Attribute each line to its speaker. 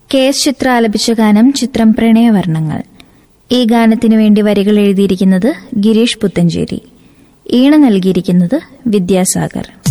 Speaker 1: KS ചിത്ര ആലപിച്ച ഗാനം ചിത്രം പ്രണയവർണ്ണങ്ങൾ. ഈ ഗാനത്തിനു വേണ്ടി വരികൾ എഴുതിയിരിക്കുന്നത് ഗിരീഷ് പുത്തഞ്ചേരി. ഈണം നൽകിയിരിക്കുന്നത് വിദ്യാസാഗർ.